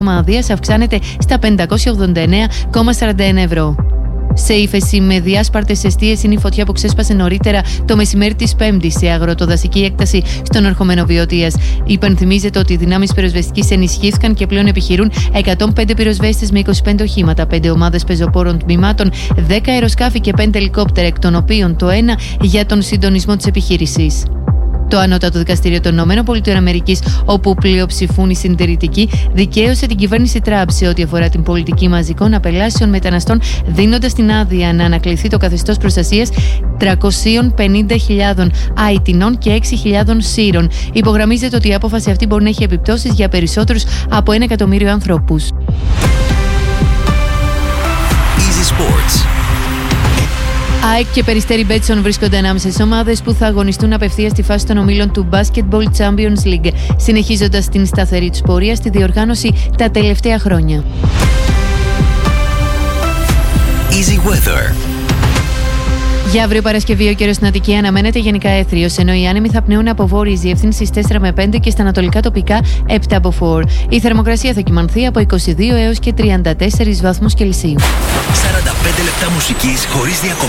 Μαδίας αυξάνεται στα 589,41 ευρώ. Σε ύφεση με διάσπαρτες εστίες είναι η φωτιά που ξέσπασε νωρίτερα το μεσημέρι της Πέμπτης σε αγροτοδασική έκταση στον ερχομένο Βιωτίας. Υπενθυμίζεται ότι οι δυνάμεις πυροσβεστικής ενισχύθηκαν και πλέον επιχειρούν 105 πυροσβέστες με 25 οχήματα, 5 ομάδες πεζοπόρων τμήματων, 10 αεροσκάφη και 5 ελικόπτερα, εκ των οποίων το ένα για τον συντονισμό της επιχείρησης. Το Ανώτατο Δικαστήριο των ΗΠΑ, όπου πλειοψηφούν οι συντηρητικοί, δικαίωσε την κυβέρνηση Τραμπ σε ό,τι αφορά την πολιτική μαζικών απελάσεων μεταναστών, δίνοντας την άδεια να ανακληθεί το καθεστώς προστασίας 350.000 Αιτινών και 6.000 Σύρων. Υπογραμμίζεται ότι η απόφαση αυτή μπορεί να έχει επιπτώσεις για περισσότερους από 1 εκατομμύριο ανθρώπους. Easy Sports. ΑΕΚ και Περιστέρι Μπέτσον βρίσκονται ανάμεσα στις ομάδες που θα αγωνιστούν απευθείας στη φάση των ομίλων του Basketball Champions League, συνεχίζοντας την σταθερή τους πορεία στη διοργάνωση τα τελευταία χρόνια. Easy Weather. Για αύριο Παρασκευή ο καιρός στην Αττική αναμένεται γενικά έθριος, ενώ οι άνεμοι θα πνέουν από βόρειες διευθύνσεις 4 με 5 και στα ανατολικά τοπικά 7 από 4. Η θερμοκρασία θα κυμανθεί από 22 έως και 34 βαθμούς Κελσίου. 45 λεπτά μουσικής χωρίς διακοπές.